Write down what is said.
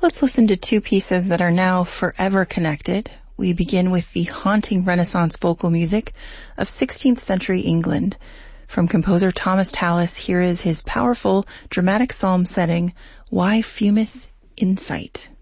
Let's listen to two pieces that are now forever connected. We begin with the haunting Renaissance vocal music of 16th century England. From composer Thomas Tallis, here is his powerful, dramatic psalm setting, Why Fumeth Insight?